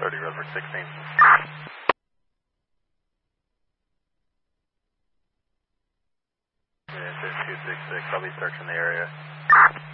30, Rosebrook 16. Yeah, 266, I'll be searching the area.